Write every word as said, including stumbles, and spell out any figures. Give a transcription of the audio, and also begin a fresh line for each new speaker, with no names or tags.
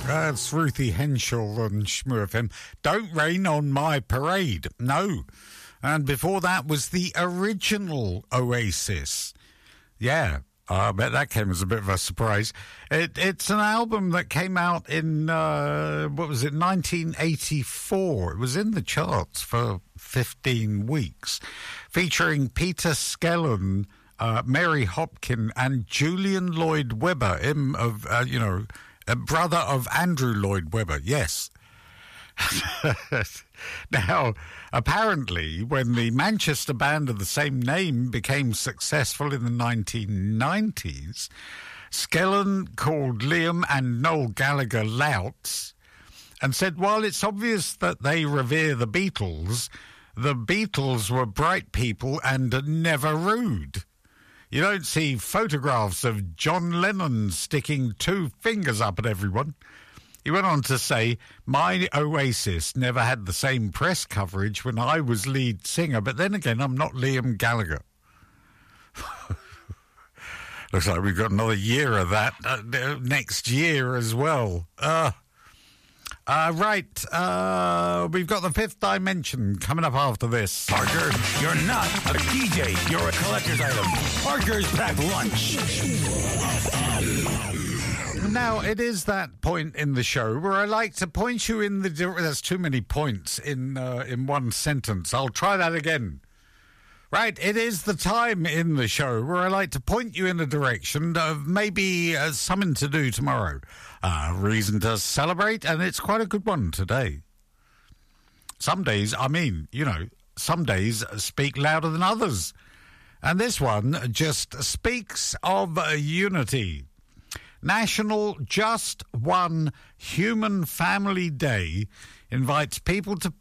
That's Ruthie Henschel on Shmoo F M. Don't Rain on My Parade. No. And before that was the original Oasis. Yeah, I bet that came as a bit of a surprise. It, it's an album that came out in, uh, what was it, nineteen eighty-four. It was in the charts for fifteen weeks, featuring Peter Skellern, uh, Mary Hopkin, and Julian Lloyd Webber, him of, uh, you know, a brother of Andrew Lloyd Webber, yes. Now, apparently, when the Manchester band of the same name became successful in the nineteen nineties, Skellern called Liam and Noel Gallagher louts and said, while it's obvious that they revere the Beatles, the Beatles were bright people and never rude. You don't see photographs of John Lennon sticking two fingers up at everyone. He went on to say, my Oasis never had the same press coverage when I was lead singer, but then again, I'm not Liam Gallagher. Looks like we've got another year of that uh, next year as well. Uh, uh, right, uh, we've got the Fifth Dimension coming up after this.
Parker, you're not a D J, you're a collector's item. Parker's Packed Lunch.
Now, it is that point in the show where I like to point you in the... Di- There's too many points in uh, in one sentence. I'll try that again. Right, it is the time in the show where I like to point you in a direction of maybe uh, something to do tomorrow. A uh, reason to celebrate, and it's quite a good one today. Some days, I mean, you know, some days speak louder than others. And this one just speaks of uh, unity. National Just One Human Family Day invites people to